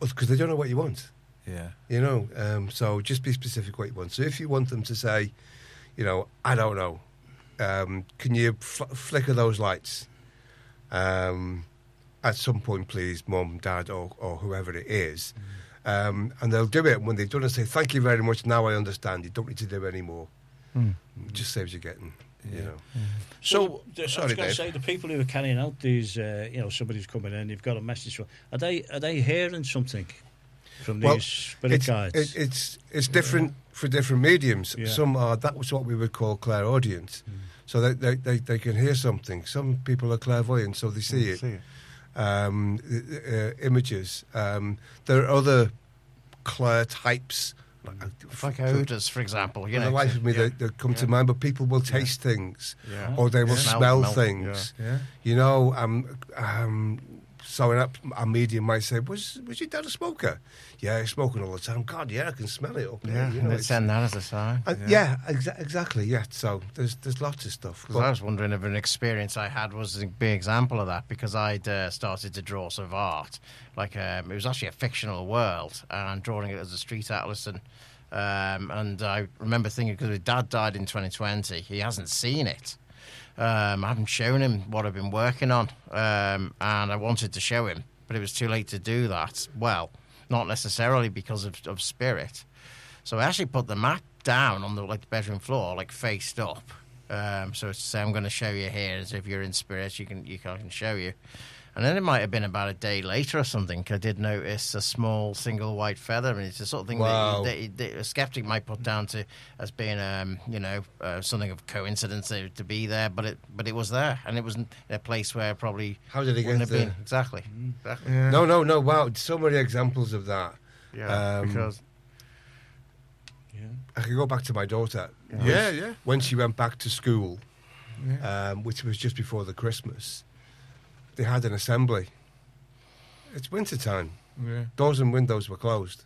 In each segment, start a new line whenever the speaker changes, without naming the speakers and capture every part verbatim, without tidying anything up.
because they don't know what you want.
Yeah.
You know, um, so just be specific what you want. So if you want them to say, you know, I don't know, um, can you fl- flicker those lights um, at some point, please, Mum, Dad, or, or whoever it is. Mm. Um, and they'll do it. And when they've done it, say, thank you very much, now I understand. You don't need to do any more. Mm. It just saves you getting, yeah. you know.
Mm.
So,
well, the,
sorry,
I was going to
Dave.
say, the people who are carrying out these, uh, you know, somebody's coming in, you've got a message for, are they, are they hearing something from these
well,
spirit
it's,
guides?
It, it's it's different yeah. for different mediums. Yeah. Some are, that was what we would call clairaudience. Mm. So they, they, they, they can hear something. Some people are clairvoyant, so they see it. See it. Um, uh, images. Um, there are other clair types.
Like, like odours, for example. You
for
know,
the life of me,
yeah.
they, they come
yeah.
to mind, but people will taste yeah. things,
yeah.
or they will
yeah.
smell,
smell
things.
Yeah. Yeah.
You know, um, um, so an up, a medium might say, was was your dad a smoker? Yeah, he's smoking all the time. God, yeah, I can smell it up there.
Yeah,
you know,
and they'd send that as a sign.
Uh, yeah, yeah exa- exactly, yeah. So there's there's lots of stuff.
Because I was wondering if an experience I had was a big example of that, because I'd uh, started to draw sort of art. Like, um, it was actually a fictional world, and I'm drawing it as a street atlas. And, um, and I remember thinking, because my dad died in twenty twenty, he hasn't seen it. Um, I haven't shown him what I've been working on, um, and I wanted to show him, but it was too late to do that. Well, not necessarily because of, of spirit. So I actually put the map down on the like the bedroom floor, like faced up. Um, so it's to say, I'm going to show you here, as if you're in spirit, you can you can, I can show you. And then it might have been about a day later or something, I did notice a small single white feather, and it's the sort of thing
wow.
that, you, that, that a skeptic might put down to as being, um, you know, uh, something of coincidence to, to be there, but it but it was there, and it was in a place where probably
how did it get
have
there?
Been. Exactly.
Mm.
exactly.
Yeah. No, no, no. Wow, so many examples of that.
Yeah, um, because
yeah. I could go back to my daughter.
Yeah, yeah.
When she went back to school,
yeah.
um, which was just before the Christmas, they had an assembly. It's winter time.
Yeah.
Doors and windows were closed.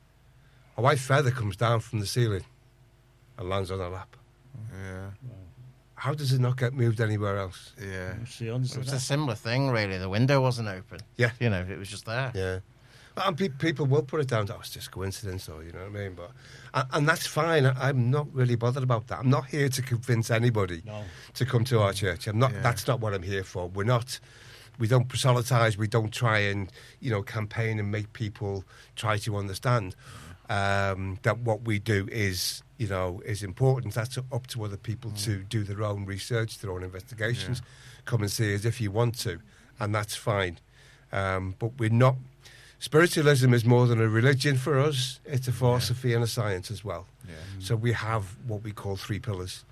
A white feather comes down from the ceiling and lands on her lap.
Yeah.
How does it not get moved anywhere else?
Yeah.
It was a similar thing, really. The window wasn't open.
Yeah.
You know, it was just there.
Yeah. And pe- people will put it down to, oh, it's just coincidence, or, you know what I mean? But and, and that's fine. I, I'm not really bothered about that. I'm not here to convince anybody
no.
to come to our church. I'm not.
Yeah.
That's not what I'm here for. We're not... We don't proselytise. We don't try and, you know, campaign and make people try to understand um, that what we do is, you know, is important. That's up to other people mm. to do their own research, their own investigations. Yeah. Come and see us if you want to, and that's fine. Um, but we're not... Spiritualism is more than a religion for us. It's a philosophy yeah. and a science as well.
Yeah.
So we have what we call three pillars.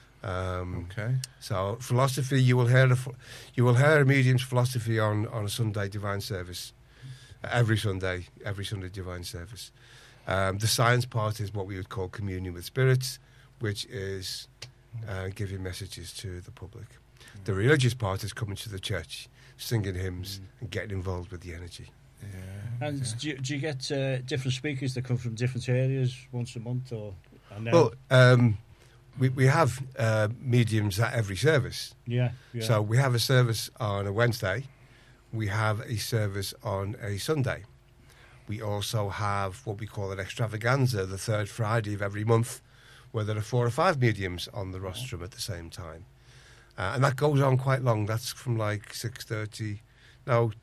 Um,
okay.
So philosophy, you will hear a, you will hear a medium's philosophy on, on a Sunday divine service, uh, every Sunday, every Sunday divine service. Um, the science part is what we would call communion with spirits, which is uh, giving messages to the public. Mm. The religious part is coming to the church, singing hymns, mm. and getting involved with the energy.
Yeah. And yeah. Do, you, do you get uh, different speakers that come from different areas once a month, or?
Well. Um, We we have uh, mediums at every service.
Yeah, yeah.
So we have a service on a Wednesday. We have a service on a Sunday. We also have what we call an extravaganza, the third Friday of every month, where there are four or five mediums on the rostrum at the same time. Uh, and that goes on quite long. That's from like six thirty. No.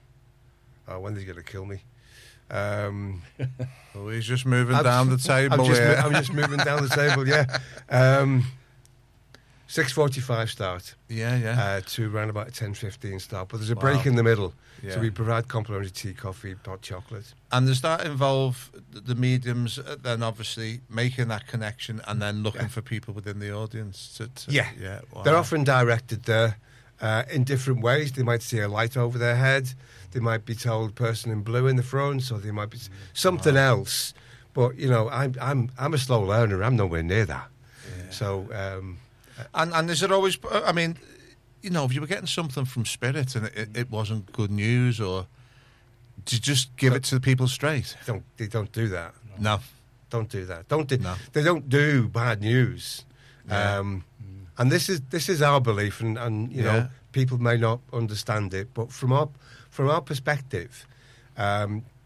Oh, when are they going to kill me? Um,
well, he's just moving
I'm,
down the table
I'm just,
here.
I'm just moving down the table, yeah. Um, six forty-five start.
Yeah, yeah.
Uh, to around about ten fifteen start. But there's a break wow. in the middle.
Yeah.
So we provide complimentary tea, coffee, hot chocolate.
And does that involve the mediums then obviously making that connection and then looking yeah. for people within the audience? To, to,
yeah.
yeah. Wow.
They're often directed there uh, in different ways. They might see a light over their head. They might be told person in blue in the front, or they might be something wow. else. But, you know, I'm I'm I'm a slow learner. I'm nowhere near that. Yeah. So, um,
and and is it always? I mean, you know, if you were getting something from spirit and it, it wasn't good news, or do you just give it to the people straight?
They don't they don't do that?
No,
don't do that. Don't do.
No.
They don't do bad news.
Yeah.
Um, mm. And this is this is our belief, and, and you yeah. know, people may not understand it, but from our from our perspective, um,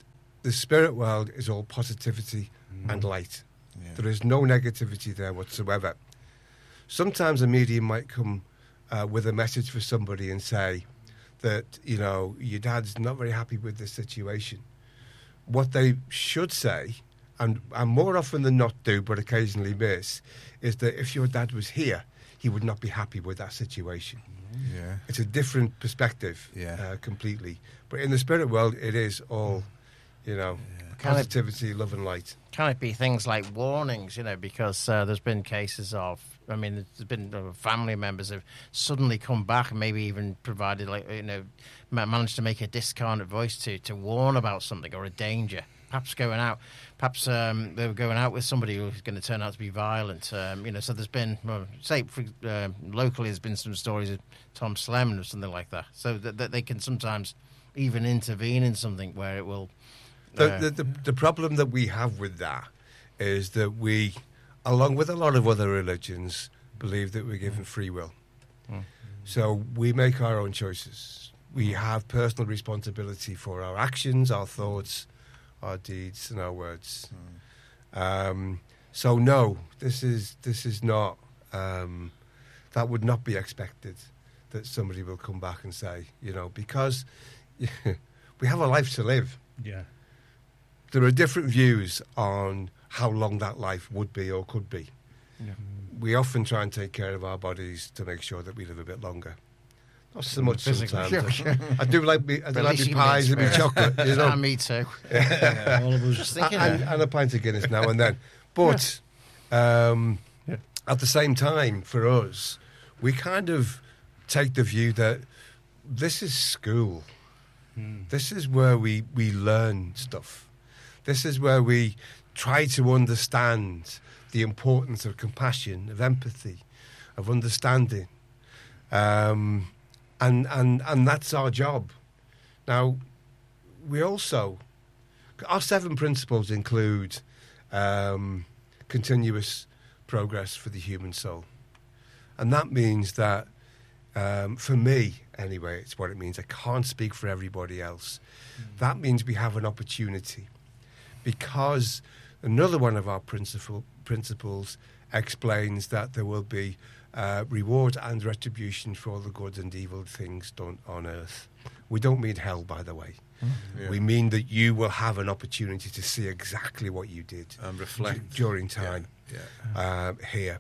the spirit world is all positivity and light.
Yeah.
There is no negativity there whatsoever. Sometimes a medium might come uh, with a message for somebody and say that, you know, your dad's not very happy with this situation. What they should say, and, and more often than not do, but occasionally miss, is that if your dad was here, he would not be happy with that situation.
Yeah.
It's a different perspective,
Yeah.
uh, completely. But in the spirit world, it is all, you know,
Can it-
positivity, love and light.
Can it be things like warnings, you know, because uh, there's been cases of, I mean, there's been uh, family members have suddenly come back and maybe even provided, like, you know, ma- managed to make a discarnate voice to, to warn about something or a danger. Perhaps going out, perhaps um, they were going out with somebody who's going to turn out to be violent. Um, you know, so there's been, well, say, for, uh, locally, there's been some stories of Tom Slemen or something like that. So that, that they can sometimes even intervene in something where it will.
The,
uh,
the, the, the problem that we have with that is that we, along with a lot of other religions, believe that we're given free will.
Mm.
So we make our own choices. We have personal responsibility for our actions, our thoughts, our deeds, and our words.
Mm.
Um, so no, this is this is not. Um, that would not be expected. That somebody will come back and say, you know, because we have a life to live.
Yeah.
There are different views on how long that life would be or could be.
Yeah.
We often try and take care of our bodies to make sure that we live a bit longer. Not so much
Physically.
sometimes. I do like me, I do
But at
like
least
me
you can
pies and me
experience-
chocolate, you know,
Ah, me too.
Yeah, all of us.
Just thinking
and, and a pint of Guinness now and then. But um,
Yeah.
at the same time, for us, we kind of take the view that this is school.
Mm.
This is where we, we learn stuff. This is where we try to understand the importance of compassion, of empathy, of understanding. Um, and, and, and that's our job. Now, we also, our seven principles include um, continuous progress for the human soul. And that means that, um, for me, anyway, it's what it means. I can't speak for everybody else. Mm. That means we have an opportunity. Because another one of our principle, principles explains that there will be uh, reward and retribution for all the good and evil things done on earth. We don't mean hell, by the way.
Yeah.
We mean that you will have an opportunity to see exactly what you did
And reflect.
d- during time
Yeah. yeah.
uh, here.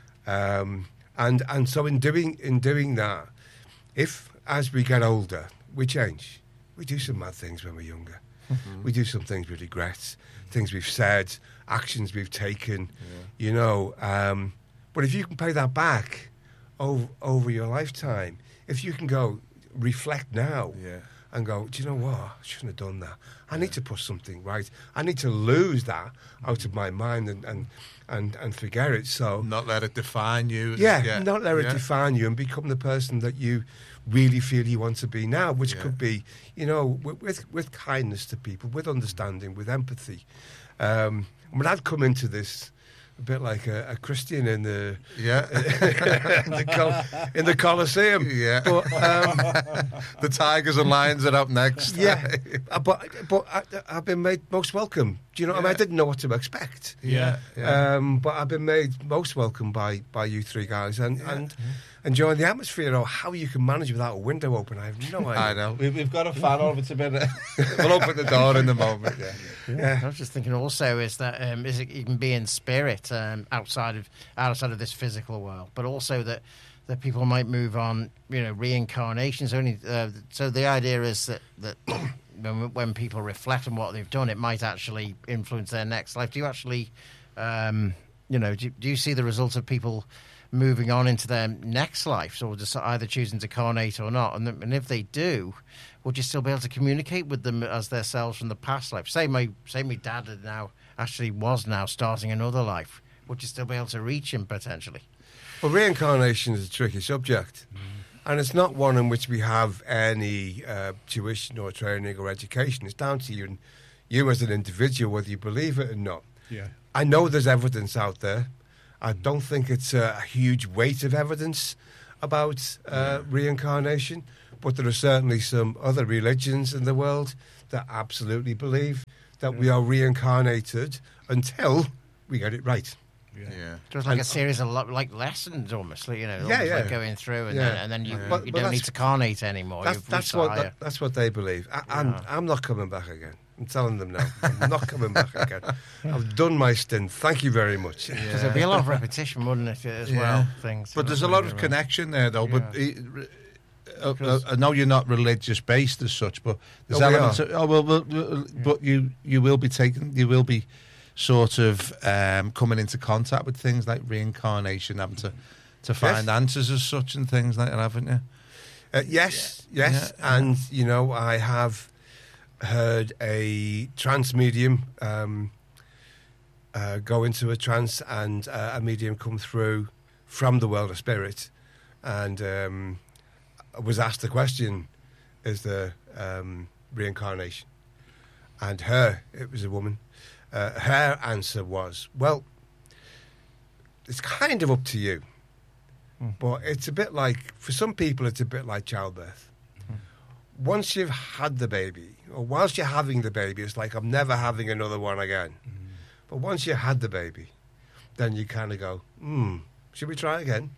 Um, and and so in doing in doing that, if as we get older, we change. We do some mad things when we're younger.
Mm-hmm.
We do some things we regret, things we've said, actions we've taken,
Yeah.
you know. Um, but if you can pay that back over, over your lifetime, if you can go reflect now
Yeah.
and go, do you know what? I shouldn't have done that. I need to put something right. I need to lose that out of my mind and, and, and, and forget it. So,
Not let it define you.
yeah, not let it
Yeah.
define you and become the person that you really feel you want to be now, which
Yeah.
could be, you know, with, with, with kindness to people, with understanding, with empathy. Um, I mean, I'd come into this a bit like a, a Christian in the
Yeah.
in the, Col- in the Colosseum.
Yeah.
But, um,
The tigers and lions are up next.
yeah, uh, but but I, I've been made most welcome. Do you know? what I mean, I
Yeah.
didn't know what to expect.
Yeah. yeah.
Um, but I've been made most welcome by, by you three guys and, and enjoying the atmosphere. Or how you can manage without a window open, I have no idea.
I know. We, we've got a fan over to bed. We'll open the door in a moment. Yeah.
Yeah.
I was just thinking also is that um, is it, you can be in spirit um, outside of outside of this physical world, but also that that people might move on. You know, reincarnations only. Uh, so the idea is that that when, when people reflect on what they've done, it might actually influence their next life. Do you actually, um, you know, do, do you see the result of people moving on into their next life, or just either choosing to carnate or not? And, and if they do, would you still be able to communicate with them as themselves from the past life? Say my say my dad had now actually was now starting another life. Would you still be able to reach him potentially?
Well, reincarnation is a tricky subject. And it's not one in which we have any uh, tuition or training or education. It's down to you, you as an individual, whether you believe it or not.
Yeah.
I know there's evidence out there. I don't think it's a huge weight of evidence about uh, reincarnation, but there are certainly some other religions in the world that absolutely believe that we are reincarnated until we get it right.
Yeah.
Yeah.
Just like
And-
a series of lo- like lessons, almost, like, you know,
Yeah,
almost like
yeah.
going through, and
Yeah.
then and then you,
Yeah. But-
you
but
don't need
that's-
to carnate anymore.
That's,
You've
that's
reached
what
higher.
that, that's what they believe. I, I'm
Yeah.
I'm not coming back again. I'm telling them now. I'm not coming back again. I've done my stint. Thank you very much.
Because there'd be a lot of repetition, wouldn't it, as
Yeah.
well? Things.
But there's a lot of connection there, though. But
Yeah.
uh, uh, I know you're not religious based as such, but there's
No, we
elements. Of, oh well, well, well, but you you will be taking, you will be sort of um, coming into contact with things like reincarnation, having to to find answers as such and things like that, haven't you?
Uh, yes, yes,
Yeah.
and you know I have heard a trance medium um, uh, go into a trance, and uh, a medium come through from the world of spirit, and um, was asked the question: "Is there um, reincarnation?" And her, it was a woman. Uh, her answer was, "Well, it's kind of up to you." But it's a bit like, for some people, it's a bit like childbirth. Once you've had the baby, or whilst you're having the baby, it's like, I'm never having another one again. But once you had the baby, then you kind of go, hmm, should we try again?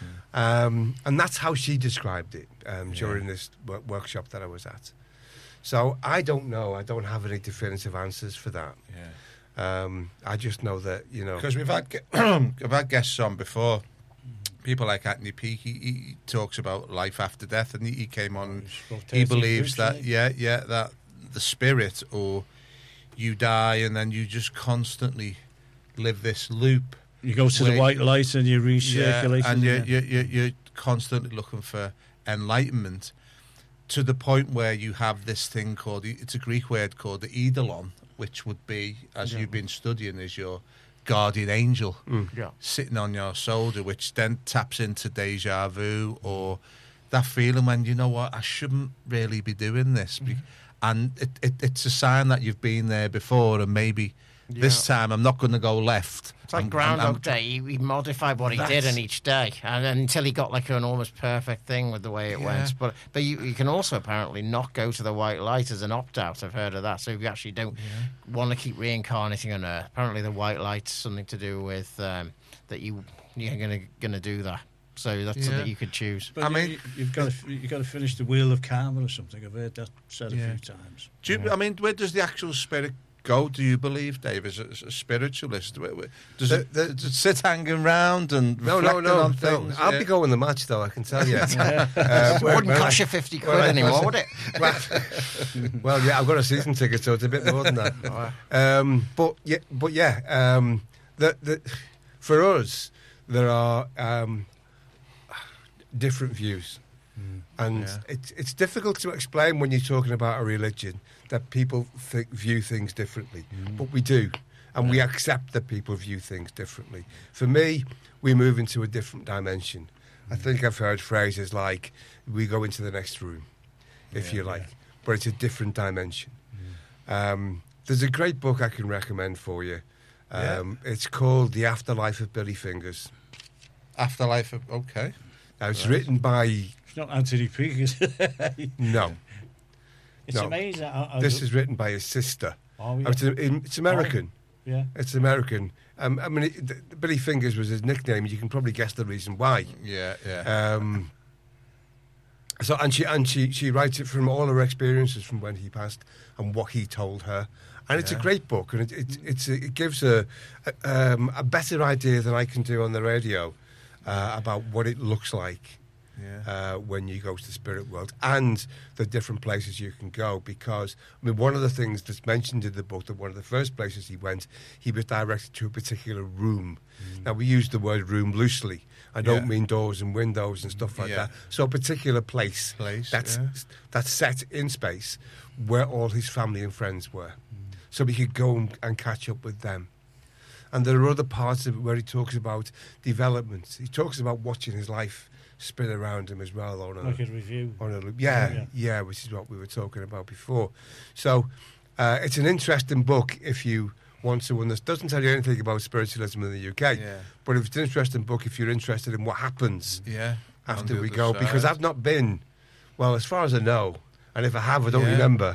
Um, and that's how she described it um, during this wo- workshop that I was at. So I don't know. I don't have any definitive answers for that.
Yeah.
Um, I just know that, you know...
Because we've had ge- I've had guests on before. People like Anthony Peake, he, he talks about life after death, and he, he came on. He believes that, yeah, yeah, that the spirit, or you die and then you just constantly live this loop.
You go to the
Wait.
white light and you recirculate.
Yeah, and
it,
you're,
yeah.
you're, you're, you're constantly looking for enlightenment, to the point where you have this thing called, it's a Greek word called the eidolon, which would be, as you've been studying, is your guardian angel
Yeah.
sitting on your shoulder, which then taps into deja vu, or that feeling when, you know what, I shouldn't really be doing this. Be- And it, it, it's a sign that you've been there before, and maybe this
Yeah.
time I'm not going to go left.
It's like
I'm-
Groundhog
I'm- I'm-
Day. He, he modified what he did
That's-
in each day, and until he got like an almost perfect thing with the way it
Yeah.
went. But but you, you can also apparently not go to the white light as an opt out. I've heard of that. So if you actually don't want to keep reincarnating on Earth, apparently the white light's something to do with um, that you you're gonna gonna do that. So that's
Yeah.
something you could choose.
But
I
you-
mean-
you, you've got to you've got to finish the wheel of karma or something. I've heard that said a
Yeah.
few times.
Do you, I mean, where does the actual spirit go, do you believe, Dave, as a, as a spiritualist? Where- where- Does,
The-
it,
the-
does it sit hanging round and
No, no,
reflecting
no,
on
no.
things?
I'll
Yeah.
be going the match, though, I can tell you. uh,
It
when-
wouldn't
when
cost
I-
you fifty
when
quid
I-
anymore, would it?
well, well, yeah, I've got a season ticket, so it's a bit more than that. Um, but yeah, but yeah, um, the, the, for us, there are um, different views, and
Yeah.
it's it's difficult to explain when you're talking about a religion that people th- view things differently, but we do. And we accept that people view things differently. For me, we move into a different dimension. I think I've heard phrases like, we go into the next room, if
Yeah,
you like.
yeah.
But it's a different dimension. Um, there's a great book I can recommend for you. Um, It's called The Afterlife of Billy Fingers.
Afterlife, of, okay.
Now, it's
Right.
written by...
It's not Anthony Peake, is it?
No.
It's
No.
amazing. I, I,
This is written by his sister.
Oh, yeah.
Oh, It's, it's American.
yeah.
It's American. Um, I mean, it, the- Billy Fingers was his nickname. You can probably guess the reason why.
Yeah, yeah.
Um, so, and she and she she writes it from all her experiences from when he passed and what he told her, and it's a
Yeah.
great book, and it it, it's a, it gives a a, um, a better idea than I can do on the radio uh, about what it looks like.
yeah.
Uh, when you go to the spirit world and the different places you can go. Because, I mean, one of the things that's mentioned in the book, that one of the first places he went, he was directed to a particular room. Now, we use the word room loosely. I don't
Yeah.
mean doors and windows and stuff like
Yeah.
that. So a particular place,
Place,
that's,
yeah.
that's set in space where all his family and friends were. So he could go and, and catch up with them. And there are other parts of it where he talks about development. He talks about watching his life spin around him as well on a,
Like a review.
on a loop. Yeah,
Yeah.
yeah, which is what we were talking about before. So uh, it's an interesting book if you want to understand. Doesn't tell you anything about spiritualism in the U K,
Yeah.
but it's an interesting book if you're interested in what happens
Yeah. On
after
the
we
other
go. Because
side.
I've not been, well, as far as I know, and if I have, I don't
Yeah.
remember.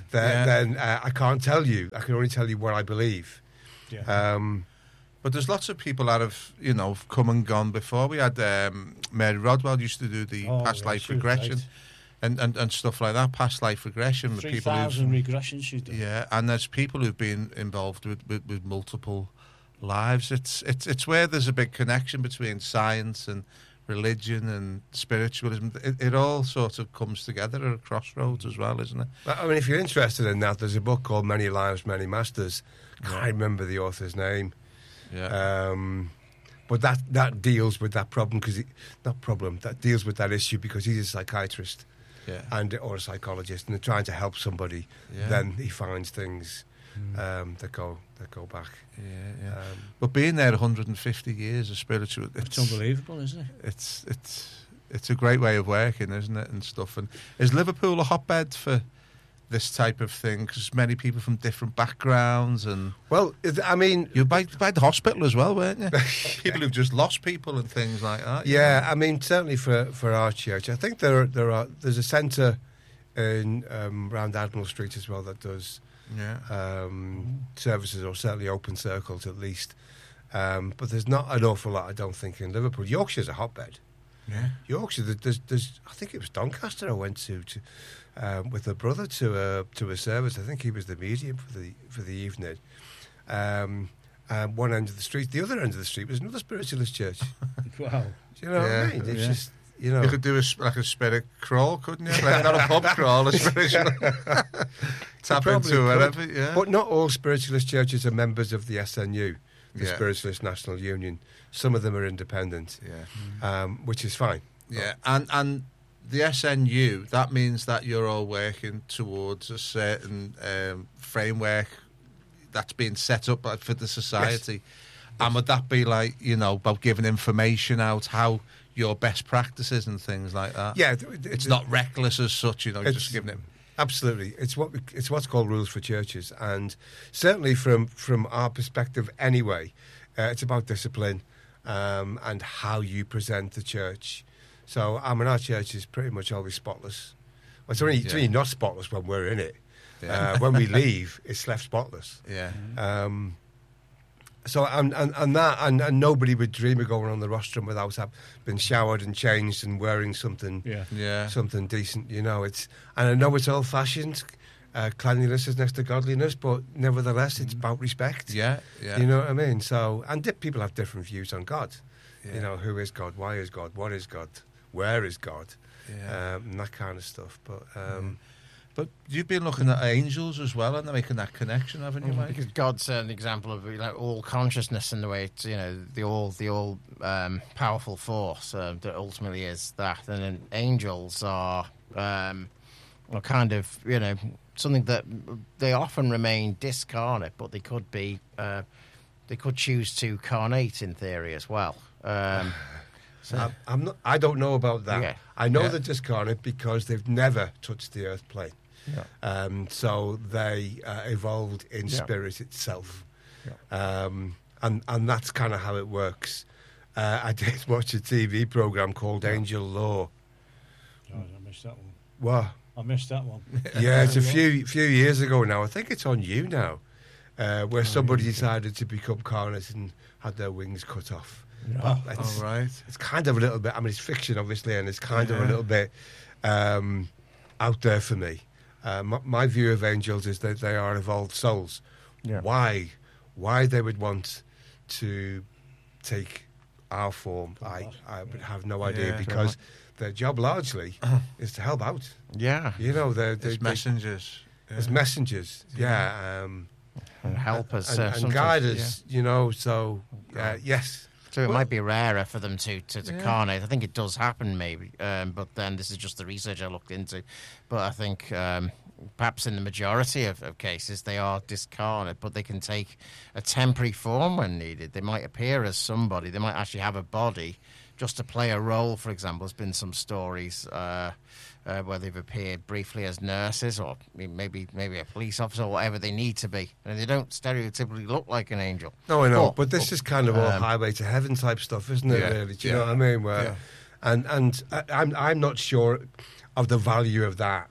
then,
Yeah.
then uh, I can't tell you. I can only tell you what I believe.
Yeah.
Um,
But there's lots of people that have, you know, come and gone before. We had um, Mary Rodwell used to do the
Oh,
past
yeah,
life
she was
regression
great.
and, and, and stuff like that. Past life regression. the
Three
people
thousand
who've,
regressions she's done.
yeah, and there's people who've been involved with, with, with multiple lives. It's it's it's where there's a big connection between science and religion and spiritualism. It, it all sort of comes together at a crossroads as well, isn't it?
I mean, if you're interested in that, there's a book called Many Lives, Many Masters. Can't remember the author's name.
Yeah.
Um, but that, that deals with that problem, because not problem, that deals with that issue because he's a psychiatrist
yeah.
and or a psychologist, and they're trying to help somebody.
Yeah.
Then he finds things um, that go that go back.
Yeah, yeah.
Um,
But being there one hundred fifty years of spiritual,
It's unbelievable, isn't it?
It's it's it's a great way of working, isn't it, and stuff. And is Liverpool a hotbed for this type of thing? Because many people from different backgrounds, and
well, it- I mean,
you're by, by the hospital as well, weren't you? People who've just lost people and things like that. you
yeah,
know?
I mean, certainly for for our church, I think there are, there are there's a centre in um, around Admiral Street as well that does
yeah,
um, services, or certainly open circles at least. Um, but there's not an awful lot, I don't think, in Liverpool. Yorkshire's a hotbed.
yeah.
Yorkshire, there- there's, there's, I think it was Doncaster I went to, to um, with a brother to a to a service. I think he was the medium for the for the evening. Um, um, one end of the street, the other end of the street was another spiritualist church.
Wow.
Do you know
Yeah,
what I mean? It's
yeah.
just, you know.
You could do a, s- like a spirit crawl, couldn't you? Like, not a pub crawl, a spiritual. Tap
probably
into
could.
whatever, yeah.
But not all spiritualist churches are members of the S N U, the
Yeah.
Spiritualist National Union. Some of them are independent,
yeah.
um, which is fine.
Yeah, and and the S N U, that means that you're all working towards a certain um, framework that's being set up by- for the society. And would that be like, you know, about giving information out, how your best practices and things like that?
Yeah, th- th-
It's
th-
not reckless as such, you know, you're
It's-
just giving it.
Absolutely, it's what we, it's what's called rules for churches, and certainly from from our perspective, anyway, uh, it's about discipline um, and how you present the church. So, I mean, our church is pretty much always spotless. Well, it's only, it's
Yeah.
only not spotless when we're in it.
Yeah.
Uh, when we leave, it's left spotless.
Yeah.
Um, so and, and, and that and, and nobody would dream of going on the rostrum without have been showered and changed and wearing something
Yeah.
Yeah.
something decent. You know, it's and I know it's old fashioned. Uh, cleanliness is next to godliness, but nevertheless, it's about respect.
Yeah. Yeah.
You know what I mean? So and di- people have different views on God.
Yeah.
You know, who is God? Why is God? What is God? Where is God?
Yeah.
Um, and that kind of stuff. But um,
But you've been looking at angels as well, and they're making that connection, haven't you, Mike?
Because God's an example of you know, all consciousness in the way it's, you know the all the all um, powerful force uh, that ultimately is that, and then angels are um, are kind of you know something that they often remain discarnate, but they could be uh, they could choose to carnate in theory as well. Um, so,
I'm, I'm not. I don't know about that.
Yeah.
I know
Yeah.
they're discarnate because they've never touched the earth plane.
Yeah.
Um, so they uh, evolved in
Yeah.
spirit itself, um, and and that's kind of how it works. Uh, I did watch a T V program called Angel Law.
Oh, I missed that one.
Well,
I missed that one.
yeah, it's a few few years ago now. I think it's on you now, uh, where somebody decided to become carnate and had their wings cut off.
Oh,
But it's,
All right.
it's kind of a little bit. I mean, it's fiction, obviously, and it's kind of a
Yeah.
little bit um, out there for me. Uh, my, my view of angels is that they are evolved souls.
Yeah.
Why, why they would want to take our form, I, I would have no idea,
Yeah.
because their job largely is to help out.
yeah,
You know, they're, they
It's messengers. Yeah.
as messengers, yeah, um,
and help us
and,
uh,
and
sometimes,
guide
yeah.
us. You know, so uh, yes.
So it might be rarer for them to, to, to
Yeah.
carnate. I think it does happen, maybe. Um, but then this is just the research I looked into. But I think um, perhaps in the majority of, of cases they are discarnate, but they can take a temporary form when needed. They might appear as somebody. They might actually have a body just to play a role, for example. There's been some stories uh, uh, where they've appeared briefly as nurses or maybe maybe a police officer or whatever they need to be. And they don't stereotypically look like an angel.
No, I know,
But-
but this is kind of all
um,
highway to heaven type stuff, isn't it?
Yeah,
Really, do you
yeah,
know what I mean? Where,
yeah.
and and I, I'm I'm not sure of the value of that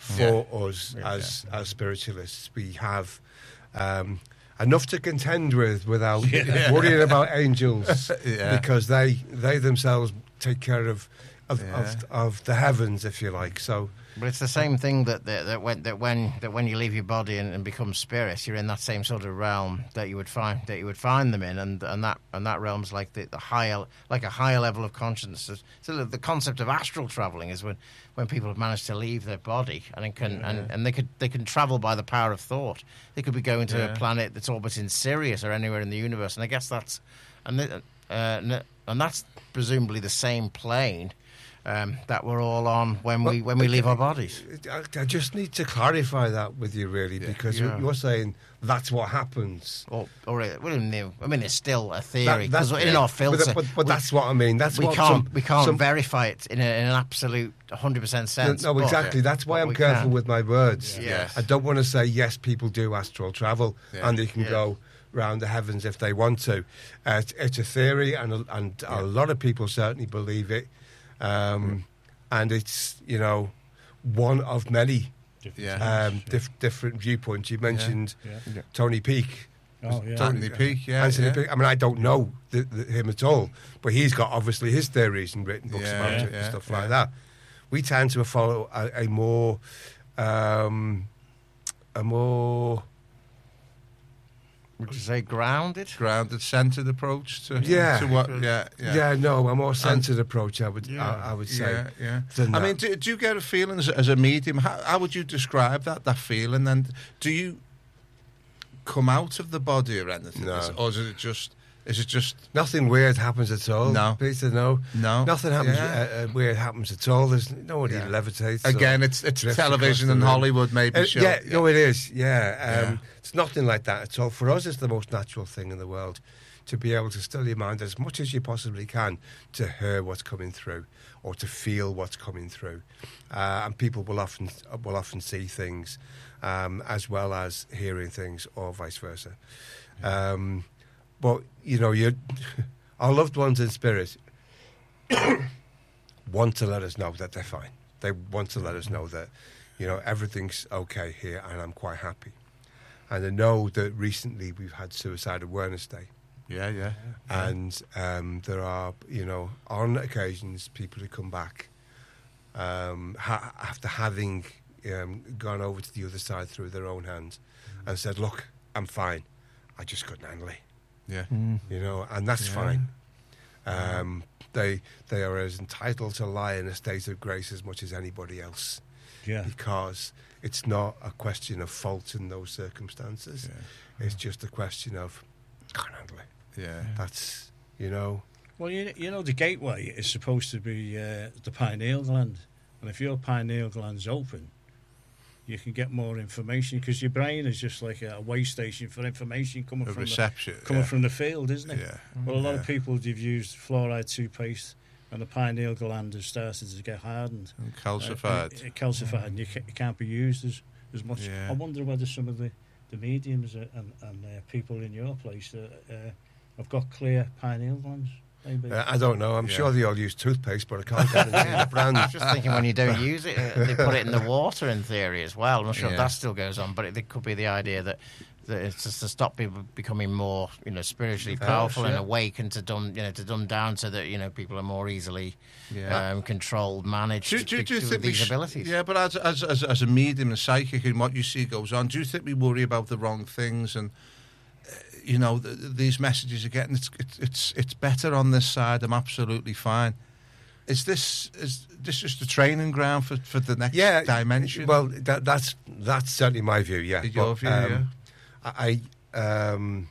for us
Yeah.
as as spiritualists. We have um, enough to contend with without worrying about angels,
Yeah.
because they they themselves take care of of,
Yeah.
of of the heavens, if you like. So
But it's the same thing that that, that when that when that when you leave your body and, and become spirit, you're in that same sort of realm that you would find that you would find them in, and and that and that realm's like the, the higher like a higher level of consciousness. So the, the concept of astral traveling is when, when people have managed to leave their body and it can and, and they could they can travel by the power of thought. They could be going to
Yeah.
a planet that's orbiting Sirius or anywhere in the universe, and I guess that's and the, uh, and that's presumably the same plane. Um, that we're all on when we when we leave our bodies.
I, I just need to clarify that with you, really, because
Yeah.
you're saying that's what happens.
Or, or it, well, no, I mean, it's still a theory
That-
because
that's-
in our
But,
filter,
but, but
we,
that's what I mean. That's
we
what
can't
some,
we can't
some,
verify it in, a, in an absolute one hundred percent sense.
No,
but-
exactly. That's why
but
I'm
we
careful
can.
with my words.
Yeah. Yes.
I don't want to say yes, people do astral travel
Yeah.
and they can
Yeah.
go round the heavens if they want to. Uh, it's, it's a theory, and a, and a lot of people certainly believe it. Um, and it's, you know, one of many
Yeah.
um, dif- different viewpoints. You mentioned
Yeah.
Tony Peake.
Oh, yeah.
Anthony Peake, yeah,
Anthony
yeah.
Peake. I mean, I don't know the, the, him at all, but he's got obviously his theories and written books
Yeah,
about
yeah,
it and
yeah,
stuff
yeah.
like that. We tend to follow a, a more, um, a more,
Would you say grounded?
Grounded, centered approach to
Yeah.
to what? Yeah,
yeah,
yeah.
no, a more centered approach. I would,
Yeah.
I, I would say.
Yeah, yeah.
than
I
that.
mean, do, do you get a feeling as, as a medium? How, how would you describe that that feeling? And do you come out of the body or anything,
No.
Is- or is it just? Is it just?
Nothing weird happens at all.
No.
Peter, no,
No.
nothing happens.
Yeah.
Uh, uh, weird happens at all. There's nobody
Yeah.
levitates. or
Again, it's it's
drifts
television
across
and
the room.
Hollywood, maybe.
Uh,
show.
yeah, no, it is. Yeah, um,
Yeah.
it's nothing like that at all. For us, it's the most natural thing in the world to be able to still your mind as much as you possibly can to hear what's coming through or to feel what's coming through. Uh, and people will often will often see things um, as well as hearing things, or vice versa. Um, but you know, you our loved ones in spirit want to let us know that they're fine. They want to let us know that, you know, everything's okay here and I'm quite happy. And I know that recently we've had Suicide Awareness Day.
yeah, yeah.
And um, there are, you know, on occasions, people who come back um, ha- after having um, gone over to the other side through their own hands and said, look, I'm fine. I just couldn't handle it.
Yeah.
You know, and that's
Yeah.
fine. Um, they they are as entitled to lie in a state of grace as much as anybody else,
Yeah.
because it's not a question of fault in those circumstances.
Yeah.
It's just a question of can't handle it.
Yeah.
That's, you know,
Well, you, you know, the gateway is supposed to be uh, the pineal gland. And if your pineal gland's open, you can get more information, because your brain is just like a way station for information coming
A
from
reception.
the, coming
yeah.
from the field, isn't it?
Yeah.
Well, a lot
Yeah.
of people, they've used fluoride toothpaste, and the pineal gland has started to get hardened.
And
Uh,
calcified.
uh, calcified, and you ca- it can't be used as, as much.
Yeah.
I wonder whether some of the, the mediums uh, and, and uh, people in your place uh, uh, have got clear pineal glands. Maybe.
uh, I don't know. I'm
Yeah.
sure they all use toothpaste, but I can't guarantee the brand.
I was just thinking when you don't use it, uh, they put it in the water in theory as well. I'm not sure
Yeah.
if that still goes on, but it, it could be the idea that, that it's just to stop people becoming more, you know, spiritually
Yes,
powerful and
yeah.
awake, and to dumb, you know, to dumb down so that, you know, people are more easily
Yeah.
um, controlled, managed
Do, do, do you
with
think we
these
sh-
abilities.
Yeah, but as, as as as a medium and psychic, and what you see goes on, do you think we worry about the wrong things? And uh, you know, th- th- these messages are getting it's, it's it's it's better on this side. I'm absolutely fine. Is this is this just a training ground for, for the next
Yeah,
dimension?
Well, that, that's that's certainly my view. Yeah,
Your
But,
view,
um, I I, um,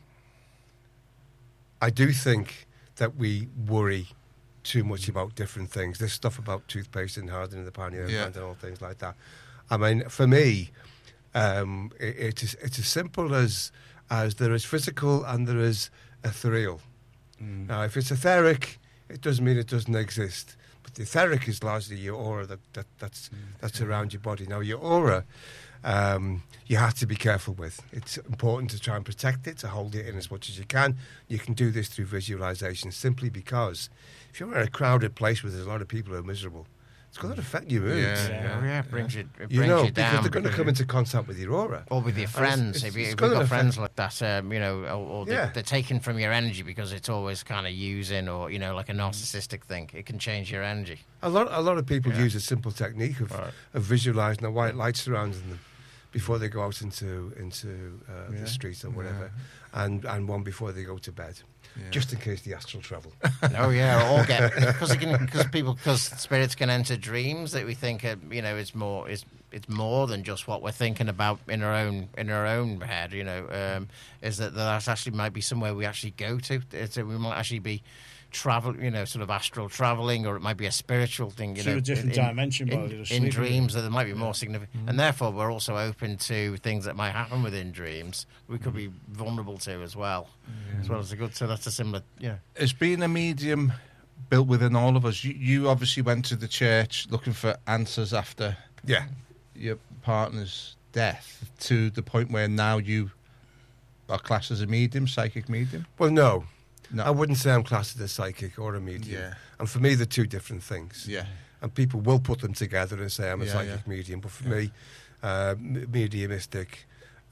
I do think that we worry too much about different things. This stuff about toothpaste and hardening the pineal
Yeah.
gland and all things like that. I mean, for me, um, it, it is it's as simple as as there is physical and there is ethereal. Now, if it's etheric, it doesn't mean it doesn't exist. But the etheric is largely your aura that, that that's that's around your body. Now, your aura, um, you have to be careful with. It's important to try and protect it, to hold it in as much as you can. You can do this through visualization, simply because if you're in a crowded place where there's a lot of people who are miserable, it's going to affect your mood.
Yeah,
Yeah.
Oh, yeah, it brings you, it
You
brings
know,
you
because
down.
they're going to
because
come
you-
into contact with your aura.
or with your friends,
it's-
if, you,
it's
if you've
gonna
got
affect-
friends like that, um, you know, or, or they,
Yeah.
they're taking from your energy because it's always kind of using, or you know, like a narcissistic thing. It can change your energy.
A lot, a lot of people
Yeah.
use a simple technique of,
Right.
of visualising a white light surrounding them before they go out into into uh,
Yeah.
the street or whatever, and and one before they go to bed,
Yeah.
just in case the astral travel.
Oh yeah, or get because because people because spirits can enter dreams that we think uh, you know it's more it's it's more than just what we're thinking about in our own in our own head. You know, um, is that that actually might be somewhere we actually go to. It's, we might actually be travel, you know, sort of astral traveling, or it might be a spiritual thing. You
To
know,
a different
in,
dimension
in,
while you're
in
asleep.
dreams that there might be more significant, and therefore we're also open to things that might happen within dreams. We could be vulnerable to as well, as well as a good. So that's a similar, yeah.
Has being a medium built within all of us? You, you obviously went to the church looking for answers after
Yeah,
your partner's death, to the point where now you are classed as a medium, psychic medium.
well, no,
No.
I wouldn't say I'm classed as a psychic or a medium.
Yeah.
And for me, they're two different things.
Yeah.
And people will put them together and say I'm a
Yeah,
psychic
yeah.
medium. But for
Yeah.
me, uh, m- mediumistic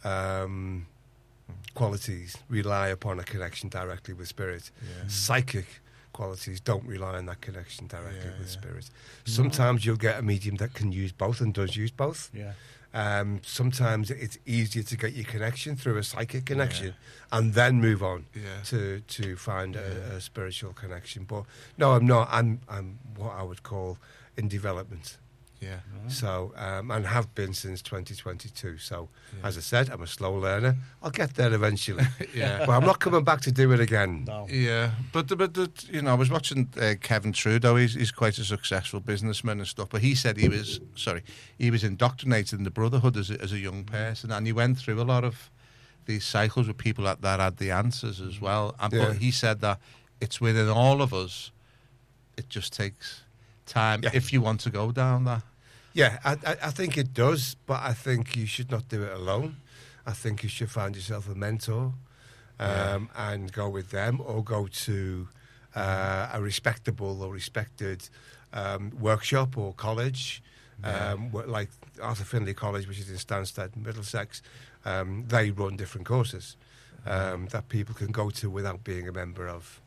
um, qualities rely upon a connection directly with spirit.
Yeah.
Psychic qualities don't rely on that connection directly
Yeah,
with
yeah.
spirit. Sometimes you'll get a medium that can use both and does use both.
Yeah.
Um, sometimes it's easier to get your connection through a psychic connection and then move on
Yeah.
to to find
Yeah.
a, a spiritual connection. But no, I'm not. I'm I'm what I would call in development.
Yeah.
So um, and have been since twenty twenty-two. So
Yeah.
as I said, I'm a slow learner. I'll get there eventually.
Yeah.
But I'm not coming back to do it again.
No.
Yeah, but the, but the, you know, I was watching uh, Kevin Trudeau. He's he's quite a successful businessman and stuff. But he said he was sorry, he was indoctrinated in the Brotherhood as a, as a young person, and he went through a lot of these cycles with people that, that had the answers as well. And
Yeah.
but he said that it's within all of us. It just takes time
Yeah.
if you want to go down that.
Yeah, I, I, I think it does, but I think you should not do it alone. I think you should find yourself a mentor um, and go with them, or go to uh, a respectable or respected um, workshop or college, um, wh- like Arthur Findlay College, which is in Stansted, Middlesex. Um, they run different courses um, that people can go to without being a member of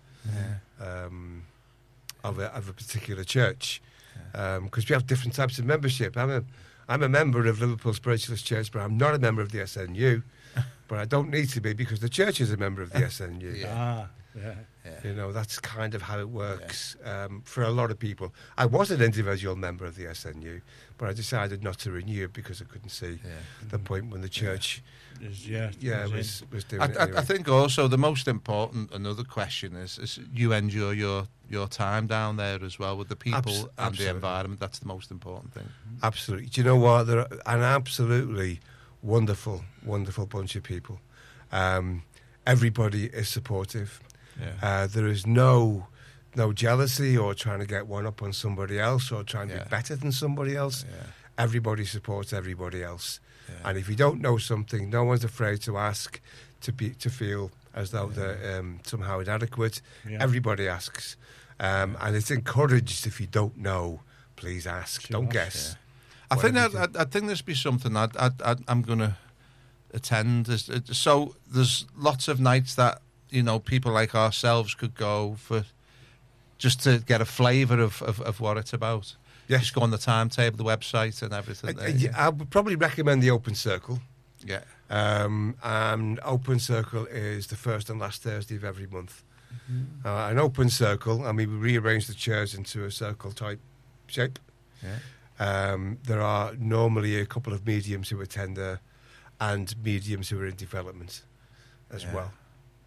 um, of, a, of a particular church. Because we have different types of membership. I'm a, I'm a member of Liverpool Spiritualist Church, but I'm not a member of the S N U. But I don't need to be because the church is a member of the S N U.
Yeah.
Ah, yeah.
You know, that's kind of how it works um, for a lot of people. I was an individual member of the S N U, but I decided not to renew it because I couldn't see the point when the church,
Is- yeah.
yeah,
is in.
was, was doing
I,
it
I,
anyway.
I think also the most important another question is, is you enjoy your your time down there as well with the people
Abs-
and
absolutely.
the environment. That's the most important thing.
Absolutely. Do you know what? They're an absolutely wonderful, wonderful bunch of people. Um, everybody is supportive.
Yeah.
Uh, there is no no jealousy or trying to get one up on somebody else or trying to
Yeah.
be better than somebody else.
Yeah.
Everybody supports everybody else.
Yeah.
And if you don't know something, no one's afraid to ask, to be to feel as though they're um, somehow inadequate.
Yeah.
Everybody asks. Um, and it's encouraged if you don't know, please ask.
Sure,
don't
ask,
guess.
I think that
Whatever you
I, I think this be something I'd, I'd, I'd, I'm going to attend. Is- it- So there's lots of nights that you know people like ourselves could go for, just to get a flavour of, of, of what it's about.
Yes.
Just go on the timetable, the website, and everything.
Uh,
there,
yeah, I would probably recommend the Open Circle.
yeah.
Um, and Open Circle is the first and last Thursday of every month. Uh, an Open Circle, I mean, we rearrange the chairs into a circle type shape.
Yeah.
Um, there are normally a couple of mediums who attend there and mediums who are in development as
Yeah.
well.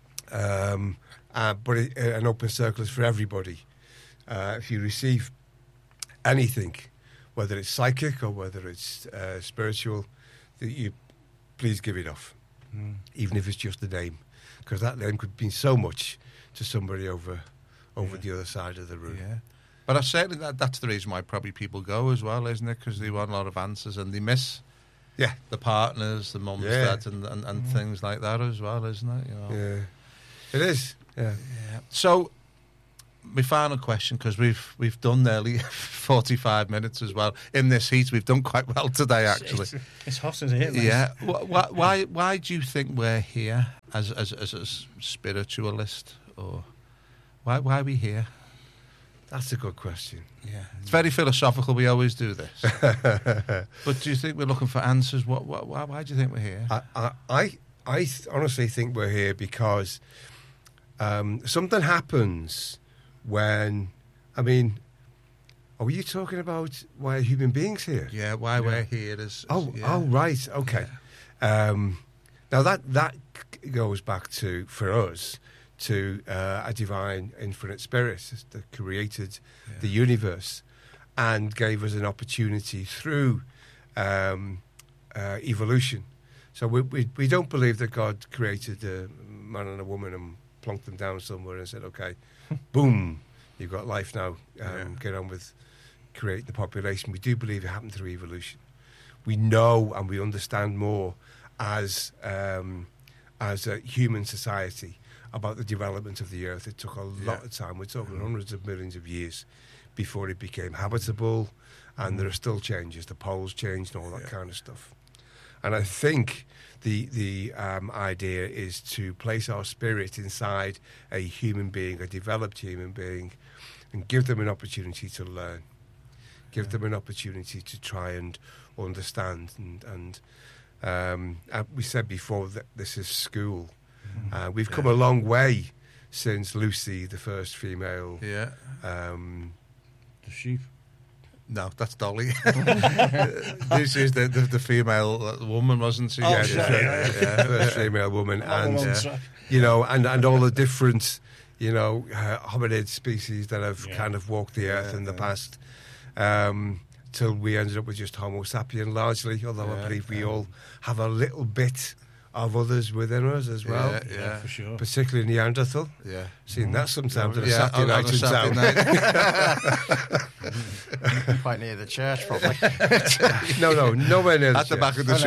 Um, uh, but it, uh, an Open Circle is for everybody. Uh, if you receive anything, whether it's psychic or whether it's uh, spiritual, that you please give it off,
Mm.
even if it's just the name, because that name could mean so much to somebody over over
Yeah.
the other side of the room.
Yeah. But I certainly that, that's the reason why probably people go as well, isn't it? Because they want a lot of answers and they miss
Yeah,
the partners, the mums,
Yeah.
dads, and, and, and things like that as well, isn't it? You know.
yeah, it is. Yeah,
Yeah. So, my final question, because we've we've done nearly forty-five minutes as well in this heat. We've done quite well today, actually.
It's, it's hot in here.
Yeah. Why, why why do you think we're here as as as a spiritualist, or why why are we here?
That's a good question.
Yeah, it's very philosophical. We always do this. But do you think we're looking for answers? What, what why, why do you think we're here?
I I I, I th- honestly think we're here because um, something happens when, I mean, are you talking about why are human beings here?
Yeah, why yeah. we're here is.
Oh,
yeah.
oh, right, okay. Yeah. Um, now that that goes back to for us. to uh, a divine infinite spirit that created yeah. the universe and gave us an opportunity through um, uh, evolution. So we, we we don't believe that God created a man and a woman and plonked them down somewhere and said, okay, boom, you've got life now, um, yeah. get on with creating the population. We do believe it happened through evolution. We know and we understand more as, um, as a human society about the development of the earth. It took a lot
yeah.
of time. We're talking mm. hundreds of millions of years before it became habitable, and mm. there are still changes. The poles changed and all that yeah. kind of stuff. And I think the the um, idea is to place our spirit inside a human being, a developed human being, and give them an opportunity to learn, give yeah. them an opportunity to try and understand. And, and um, uh, we said before that this is school. Uh, we've come
yeah.
a long way since Lucy, the first female.
Yeah.
Um,
the sheep.
No, that's Dolly. Lucy's the, the the female woman, wasn't she?
Oh,
yeah,
sorry.
yeah, yeah, yeah.
First female woman, and
yeah.
you know, and, and all the different, you know, uh, hominid species that have
yeah.
kind of walked the earth
yeah,
in the
yeah.
past. Um, till we ended up with just Homo sapien largely, although
yeah,
I believe we
yeah.
all have a little bit of others within us as well.
Yeah, yeah.
yeah for sure.
Particularly Neanderthal.
Yeah.
Seen that sometimes on a
yeah,
Saturday
on,
night
on a
in
Saturday
town.
night.
Quite near the church, probably.
no, no, nowhere near the
At the
church.
back of the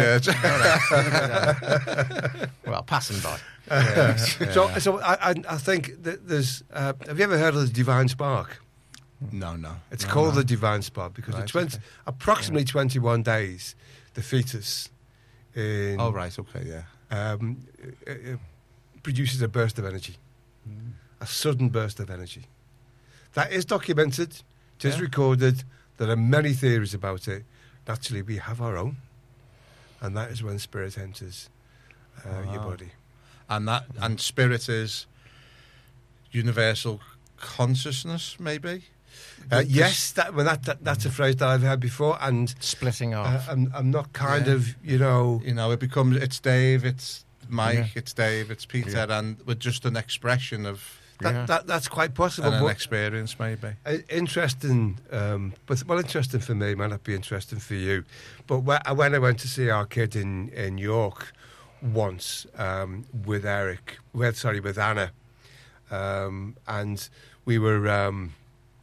Oh,
church.
no. Well, passing by.
Yeah. So, so I, I, I think that there's. Uh, have you ever heard of the Divine Spark?
No, no.
It's
no,
called
no.
the Divine Spark because
Right,
at twenty,
okay.
approximately yeah. twenty-one days, the fetus in
Oh, right, okay, yeah.
um, uh, uh, produces a burst of energy, mm. a sudden burst of energy. That is documented. It is
Yeah.
recorded. There are many theories about it. Naturally, we have our own, and that is when spirit enters uh,
Oh,
your
wow.
body.
And that and spirit is universal consciousness, maybe.
Uh, yes, that, well, that, that that's a phrase that I've heard before, and
Splitting
uh,
off.
I'm, I'm not kind
Yeah.
of, you know,
You know, it becomes it's Dave, it's Mike,
Yeah.
it's Dave, it's Peter,
Yeah.
and we're just an expression of
that,
Yeah.
that that's quite possible.
and an
But
experience, maybe.
uh, interesting, um, but well, interesting for me, might not be interesting for you. But wh- when I went to see our kid in in York once um, with Eric, with sorry, with Anna, um, and we were. Um,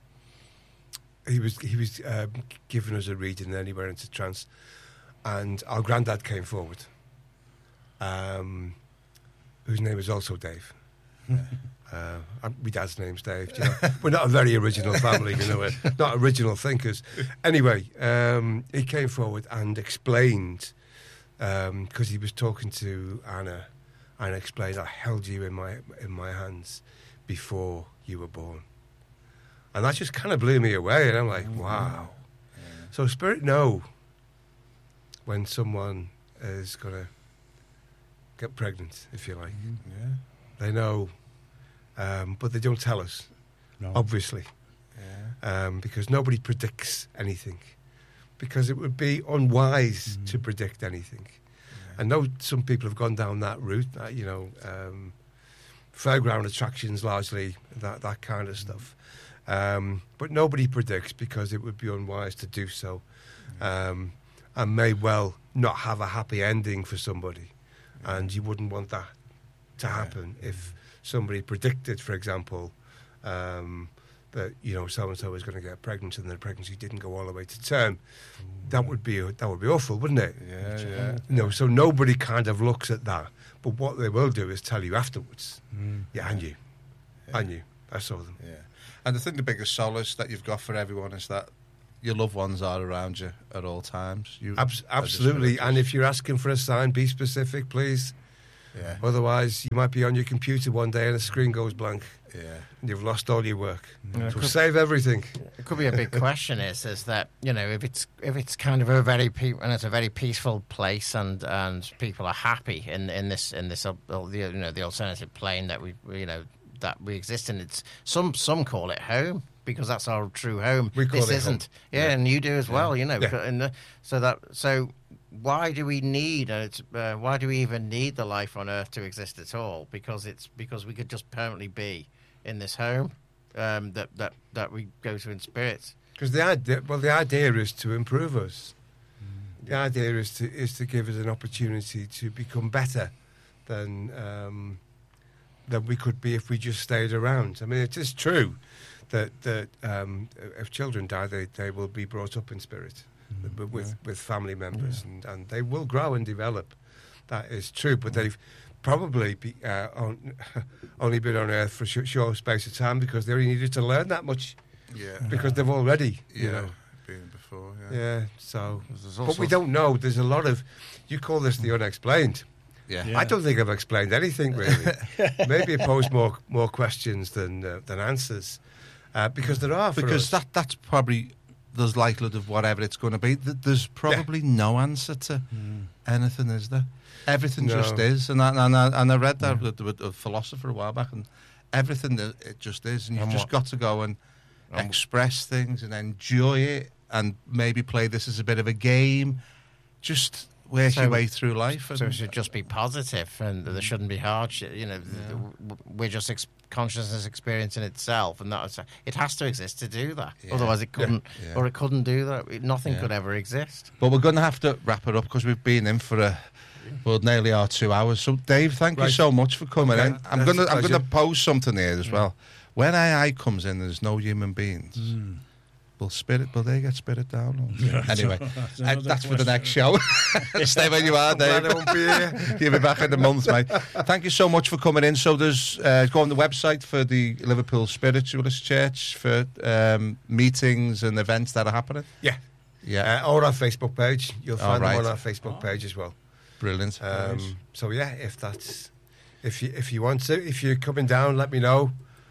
He was he was um, giving us a reading, and then he went into trance, and our granddad came forward, um, whose name is also Dave. uh, my dad's name's Dave. You know? We're not a very original family, you know. We're not original thinkers. Anyway, um, he came forward and explained because um, he was talking to Anna, and explained, "I held you in my in my hands before you were born." And that just kind of blew me away. And I'm like, wow. Yeah. So spirit know when someone is going to get pregnant, if you like.
Mm-hmm. Yeah.
They know, um, but they don't tell us,
No.
obviously,
Yeah.
um, because nobody predicts anything. Because it would be unwise
Mm.
to predict anything.
Yeah.
I know some people have gone down that route, uh, you know, um, fairground attractions largely, that, that kind of stuff. Um, but nobody predicts because it would be unwise to do so, um, and may well not have a happy ending for somebody,
Yeah.
and you wouldn't want that to happen
Yeah.
if somebody predicted, for example, um, that you know so and so is going to get pregnant and the pregnancy didn't go all the way to term. That would be that would be awful, wouldn't it?
Yeah, yeah.
You know, so nobody kind of looks at that, but what they will do is tell you afterwards.
Mm.
Yeah, I knew,
Yeah.
I knew. I saw them.
Yeah. And I think the biggest solace that you've got for everyone is that your loved ones are around you at all times. You
Abs- absolutely. And if you're asking for a sign, be specific, please.
Yeah.
Otherwise, you might be on your computer one day and the screen goes blank.
Yeah.
And you've lost all your work.
Yeah,
so
could-
save everything.
It could be a big question. Is is that you know if it's if it's kind of a very pe- and it's a very peaceful place and, and people are happy in in this in this uh, the you know the alternative plane that we you know that we exist in. It's some some call it home because that's our true home.
We call
this
it
isn't.
home.
Yeah,
Yeah.
and you do as well. You know,
Yeah.
and the, so that so. Why do we need? Uh, it's, uh, why do we even need the life on Earth to exist at all? Because it's because we could just permanently be in this home um, that that that we go to in spirit.
Because the idea, well, the idea is to improve us. The idea is to is to give us an opportunity to become better than um, than we could be if we just stayed around. I mean, it is true that that um, if children die, they, they will be brought up in spirit, but with with family members, and, and they will grow and develop. That is true, but they've probably be, uh, on, only been on Earth for a sh- short space of time because they only needed to learn that much.
Yeah.
Because they've already, you
Yeah.
know.
Been before, yeah.
Yeah, so.
There's
But
also-
we don't know. There's a lot of. You call this the unexplained.
Yeah.
Yeah.
I don't think I've explained anything really. Maybe it posed more more questions than uh, than answers, uh, because there are for
Because
us.
that that's probably there's likelihood of whatever it's going to be. Th- There's probably no answer to anything, is there? Everything
No.
just is, and I, and I, and I read that with, with a philosopher a while back, and everything that it just is, and you've
And
just
what-
got to go and express things and enjoy it, and maybe play this as a bit of a game. Just work
So-
your way through life.
So it
and-
should just be positive, and there shouldn't be hardship. You know, th- w- we're just ex- consciousness experience in itself, and that's it has to exist to do that.
Yeah.
Otherwise, it couldn't,
Yeah.
or it couldn't do that. It- nothing
Yeah.
could ever exist.
But we're going to have to wrap it up because we've been in for a well nearly our two hours. So Dave, thank you
Right.
so much for coming
Okay,
in. I'm
that's
going to
a
I'm going
pleasure.
to pose something here as well. When A I comes in, there's no human beings. Will spirit? Will they get spirit down? Anyway,
That's
uh,
another
that's for the
question.
next show. Stay where you are,
Glad
Dave.
I won't be here.
You'll be back in a month, mate. Thank you so much for coming in. So there's uh, go on the website for the Liverpool Spiritualist Church for um, meetings and events that are happening.
Yeah,
Yeah,
uh, or our Facebook page. You'll
All
find
right.
them on our Facebook page as well.
brilliant.
Um, so yeah, if that's if you if you want to, if you're coming down, let me know.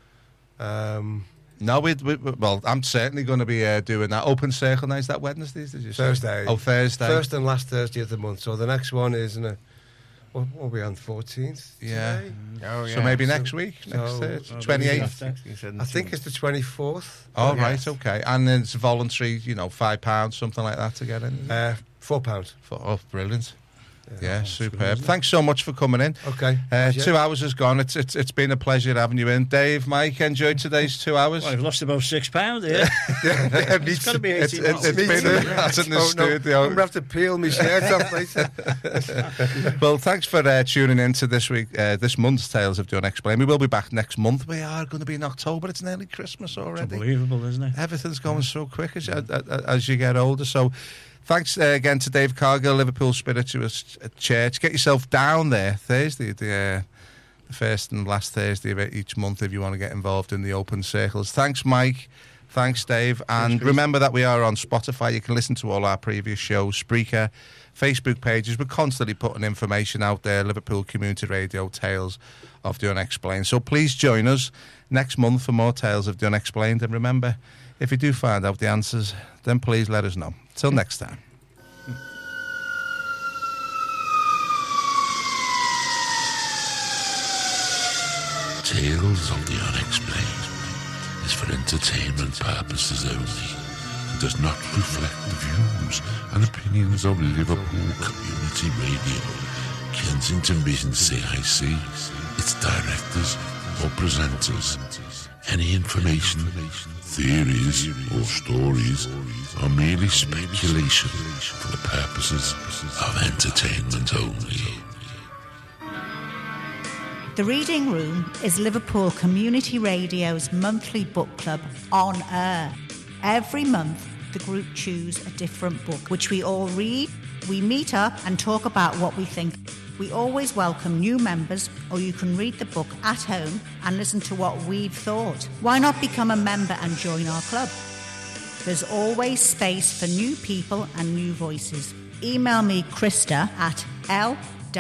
Um,
No, we, we, we- well, I'm certainly going to be uh, doing that. Open Circle Night, is that Wednesdays, did you say?
Thursday.
Oh, Thursday.
First and last Thursday of the month. So the next one is in a. What will be on fourteenth?
Yeah.
Oh,
So maybe
So-
next week, next
so-
Thursday,
Oh,
twenty-eighth.
after.
I think it's the twenty-fourth.
Oh,
Yes.
right, okay. And then it's voluntary, you know, five pounds, something like that to get in.
Uh, four pounds.
For- oh, brilliant. Yeah,
good,
superb.
isn't it?
Thanks so much for coming in.
Okay.
Uh,
Yeah.
two hours has gone. It's, it's it's been a pleasure having you in. Dave, Mike, enjoyed today's two hours.
Well, I've lost about six pounds here.
Yeah, me
It's got to
too.
be
It's,
eighteen
it's, it's
Me
been
too.
a, that's in the
Oh, no.
studio.
I'm going to have to peel my shirt off later.
Well, thanks for uh, tuning in to this week, uh, this month's Tales of the Unexplained. We will be back next month. We are going to be in October. It's nearly Christmas
It's
already.
unbelievable, isn't it?
Everything's going so quick as, as, as you get older. So thanks uh, again to Dave Cargill, Liverpool Spiritualist Church. Get yourself down there Thursday, the, uh, the first and last Thursday of each month if you want to get involved in the open circles. Thanks, Mike. Thanks, Dave. And remember that we are on Spotify. You can listen to all our previous shows, Spreaker, Facebook pages. We're constantly putting information out there. Liverpool Community Radio, Tales of the Unexplained. So please join us next month for more Tales of the Unexplained. And remember, if you do find out the answers, then please let us know. Till next time.
Tales of the Unexplained is for entertainment purposes only and does not reflect the views and opinions of Liverpool Community Radio, Kensington Mission C I C, its directors or presenters. Any information, theories or stories are merely speculation for the purposes of entertainment only.
The Reading Room is Liverpool Community Radio's monthly book club on air. Every month, the group choose a different book, which we all read. We meet up and talk about what we think. We always welcome new members, or you can read the book at home and listen to what we've thought. Why not become a member and join our club? There's always space for new people and new voices. Email me Krista at l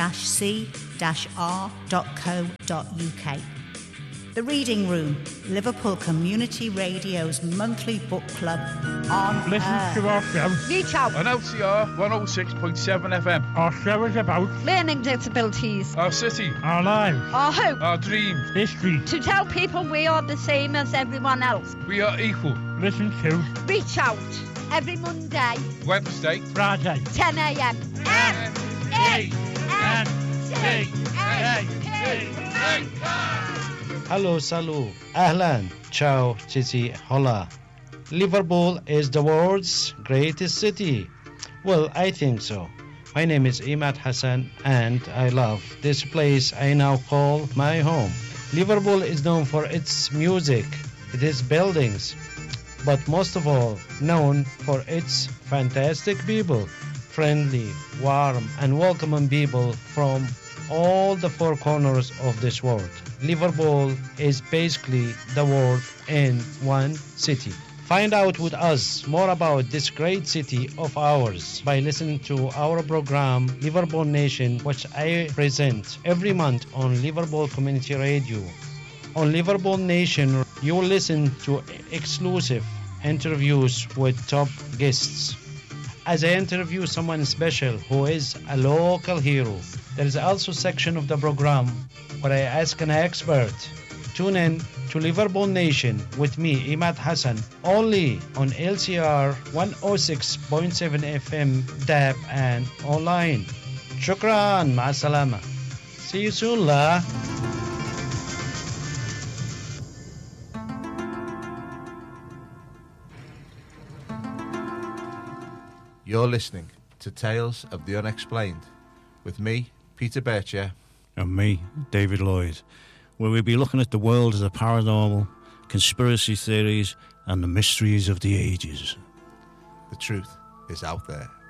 c r dot co dot u k. The Reading Room, Liverpool Community Radio's monthly book club on
Listen
air.
to our show
Reach out.
on L C R one oh six point seven F M. Our show is about
Learning disabilities.
our city, our lives,
Our hope.
our dreams, history.
To tell people we are the same as everyone else.
We are equal. Listen to
Reach out. Every Monday,
Wednesday, Friday,
ten a m.
N E N T
A
A.
Hello, salut, ahlan, ciao, titi, hola. Liverpool is the world's greatest city. Well, I think so. My name is Imad Hassan and I love this place I now call my home. Liverpool is known for its music, its buildings, but most of all known for its fantastic people, friendly, warm and welcoming people from all the four corners of this world. Liverpool is basically the world in one city. Find out with us more about this great city of ours by listening to our program Liverpool Nation, which I present every month on Liverpool Community Radio. On Liverpool Nation, you will listen to exclusive interviews with top guests. As I interview someone special who is a local hero, there is also a section of the program where I ask an expert. Tune in to Liverpool Nation with me, Imad Hassan, only on L C R one oh six point seven F M, D A B and online. Shukran, ma'a salama. See you soon, la.
You're listening to Tales of the Unexplained with me, Peter Bircher.
And me, David Lloyd, where we'll be looking at the world of the paranormal, conspiracy theories, and the mysteries of the ages.
The truth is out there.